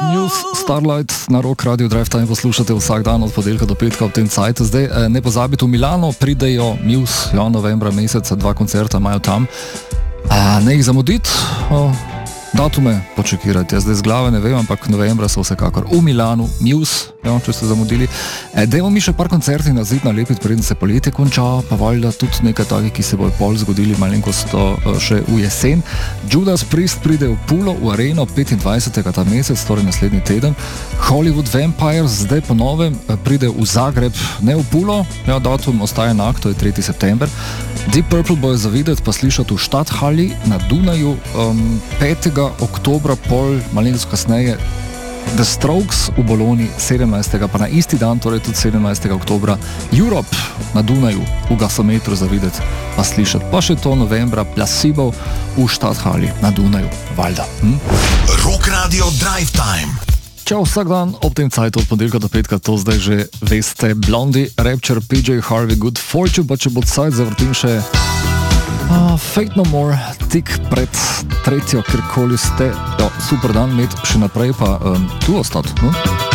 Starlight na Rock Radio Drive Time poslušate vsak dan od ponedeljka do petka ob tem cajtu. Zdaj ne pozabite, v Milano pridejo Muse, novembra meseca, 2 koncerta imajo tam. Ne jih zamuditi, datume počekirajte. Zdaj z glave ne vem, ampak novembra so vsekakor v Milanu, Muse, če ste zamudili. Dajmo mi še par koncertih na zid nalepiti, preden se poletje konča, pa valjda tudi nekaj takih, ki se bojo pol zgodili malenkost še v jesen. Judas Priest pride v Pulo, v Areno 25. ta mesec, torej naslednji teden. Hollywood Vampires zdaj po novem pride v Zagreb, ne v Pulo, datum ostaja enak, to je 3. september. Deep Purple bojo zavideti pa slišati v Stadthalli na Dunaju 5. oktobra, pol malenkost kasneje The Strokes v Bologni 17. pa na isti dan, torej tudi 17. oktobra Europe na Dunaju v gasometru zavideti pa slišati. Pa še to novembra Placebo v Stadthalli na Dunaju, valjda. Rock Radio Drive Time. Čau vsak dan ob tem cajtu od ponedeljka do petka, to zdaj že veste. Blondie, Rapture, PJ Harvey, Good Fortune, pa če bo cajt zavrtim še Fate No More, tik pred 3. kjerkoli ste. Super dan, med še naprej pa tu ostati.